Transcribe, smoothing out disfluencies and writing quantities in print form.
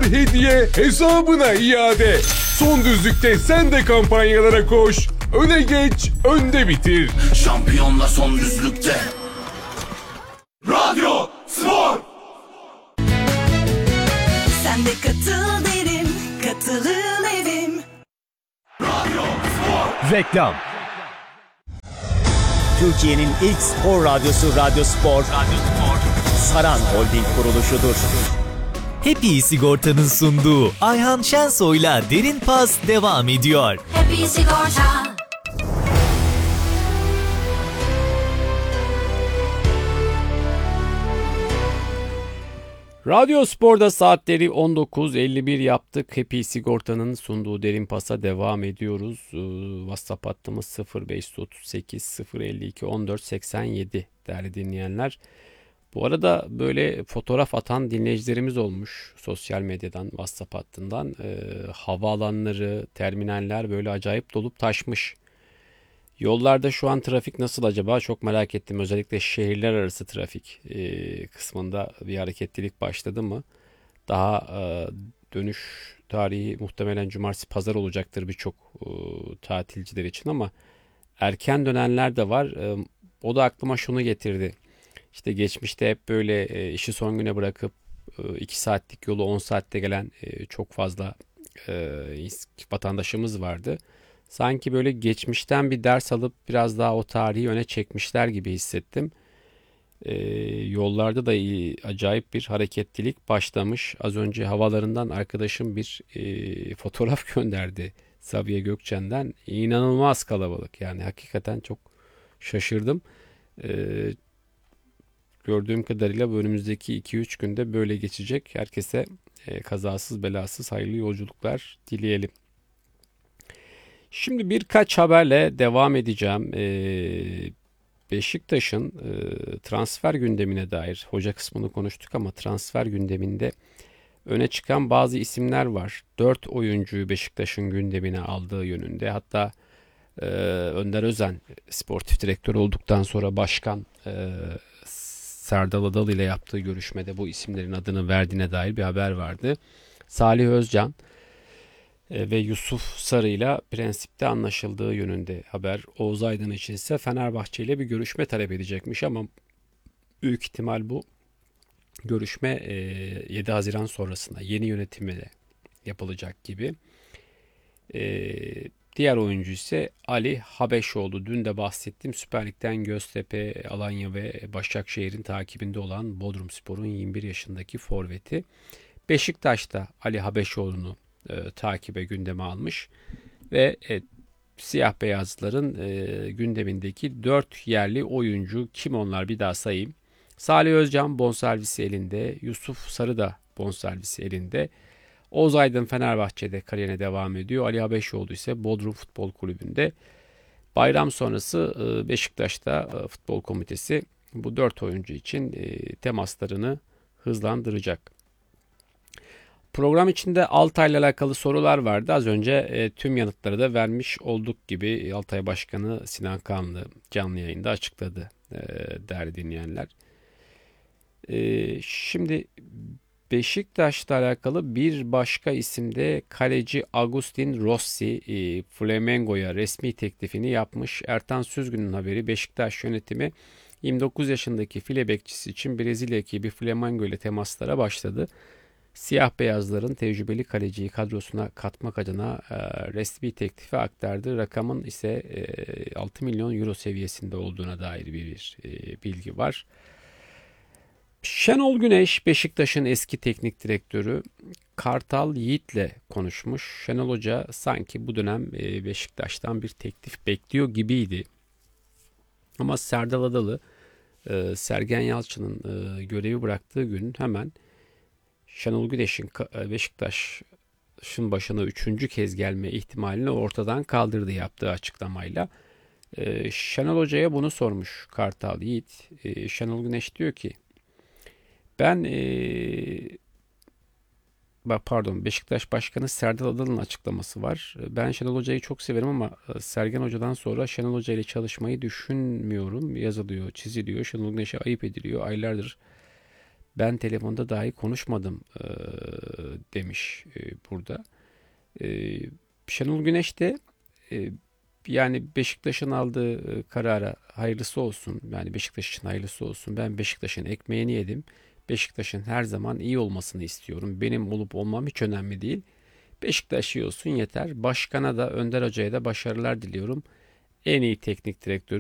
Dolar hediye hesabına iade. Son düzlükte sen de kampanyalara koş. Öne geç, önde bitir. Şampiyonlar son düzlükte. Radyo Spor. Sen de katıl derim, katılım evim. Radyo Spor. Reklam. Türkiye'nin ilk spor radyosu Radyo Spor. Saran Holding kuruluşudur. Happy Sigorta'nın sunduğu Ayhan Şensoy'la Derin Pas devam ediyor. Happy Sigorta. Radyo Spor'da saatleri 19.51 yaptık. Happy Sigorta'nın sunduğu Derin Pas'a devam ediyoruz. WhatsApp hattımız 0538 052 14 87 değerli dinleyenler. Bu arada böyle fotoğraf atan dinleyicilerimiz olmuş sosyal medyadan, WhatsApp hattından. Havaalanları, terminaller böyle acayip dolup taşmış. Yollarda şu an trafik nasıl acaba? Çok merak ettim. Özellikle şehirler arası trafik kısmında bir hareketlilik başladı mı? Daha dönüş tarihi muhtemelen cumartesi pazar olacaktır birçok tatilciler için ama erken dönenler de var. O da aklıma şunu getirdi. İşte geçmişte hep böyle işi son güne bırakıp 2 saatlik yolu 10 saatte gelen çok fazla vatandaşımız vardı. Sanki böyle geçmişten bir ders alıp biraz daha o tarihi öne çekmişler gibi hissettim. Yollarda da acayip bir hareketlilik başlamış. Az önce havalarından arkadaşım bir fotoğraf gönderdi Sabiha Gökçen'den. İnanılmaz kalabalık, yani hakikaten çok şaşırdım. Gördüğüm kadarıyla bu önümüzdeki 2-3 günde böyle geçecek. Herkese kazasız belasız hayırlı yolculuklar dileyelim. Şimdi birkaç haberle devam edeceğim. Beşiktaş'ın transfer gündemine dair hoca kısmını konuştuk ama transfer gündeminde öne çıkan bazı isimler var. 4 oyuncuyu Beşiktaş'ın gündemine aldığı yönünde. Hatta Önder Özen sportif direktör olduktan sonra başkan Serdal Adalı ile yaptığı görüşmede bu isimlerin adını verdiğine dair bir haber vardı. Salih Özcan ve Yusuf Sarı ile prensipte anlaşıldığı yönünde haber. Oğuz Aydın için ise Fenerbahçe ile bir görüşme talep edecekmiş ama büyük ihtimal bu görüşme 7 Haziran sonrasında yeni yönetimle yapılacak gibi. Diğer oyuncu ise Ali Habeşoğlu. Dün de bahsettiğim Süper Lig'den Göztepe, Alanya ve Başakşehir'in takibinde olan Bodrumspor'un 21 yaşındaki forveti. Beşiktaş'ta Ali Habeşoğlu'nu takibe gündeme almış ve siyah beyazların gündemindeki 4 yerli oyuncu kim onlar, bir daha sayayım. Salih Özcan bonservisi elinde, Yusuf Sarı da bonservisi elinde. Oğuz Aydın Fenerbahçe'de kariyerine devam ediyor. Ali Habeşoğlu ise Bodrum Futbol Kulübü'nde. Bayram sonrası Beşiktaş'ta futbol komitesi bu 4 oyuncu için temaslarını hızlandıracak. Program içinde Altay'la alakalı sorular vardı. Az önce tüm yanıtları da vermiş olduk gibi Altay Başkanı Sinan Kağanlı canlı yayında açıkladı değerli dinleyenler. Şimdi Beşiktaş'la alakalı bir başka isim de kaleci Agustin Rossi Flamengo'ya resmi teklifini yapmış. Ertan Süzgün'ün haberi, Beşiktaş yönetimi 29 yaşındaki file bekçisi için Brezilya ekibi Flamengo ile temaslara başladı. Siyah beyazların tecrübeli kaleciyi kadrosuna katmak adına resmi teklifi aktardı. Rakamın ise 6 milyon euro seviyesinde olduğuna dair bir bilgi var. Şenol Güneş, Beşiktaş'ın eski teknik direktörü, Kartal Yiğit'le konuşmuş. Şenol Hoca sanki bu dönem Beşiktaş'tan bir teklif bekliyor gibiydi. Ama Serdal Adalı, Sergen Yalçın'ın görevi bıraktığı gün hemen Şenol Güneş'in Beşiktaş'ın başına 3. kez gelme ihtimalini ortadan kaldırdı yaptığı açıklamayla. Şenol Hoca'ya bunu sormuş Kartal Yiğit. Şenol Güneş diyor ki, ben Beşiktaş Başkanı Serdal Adalı'nın açıklaması var. Ben Şenol Hoca'yı çok severim ama Sergen Hoca'dan sonra Şenol Hoca ile çalışmayı düşünmüyorum. Yazılıyor, çiziliyor. Şenol Güneş'e ayıp ediliyor. Aylardır Ben telefonda dahi konuşmadım demiş burada. Şenol Güneş de yani Beşiktaş'ın aldığı karara hayırlısı olsun. Yani Beşiktaş için hayırlısı olsun. Ben Beşiktaş'ın ekmeğini yedim. Beşiktaş'ın her zaman iyi olmasını istiyorum. Benim olup olmam hiç önemli değil. Beşiktaş iyi olsun yeter. Başkana da Önder Hoca'ya da başarılar diliyorum. En iyi teknik direktörü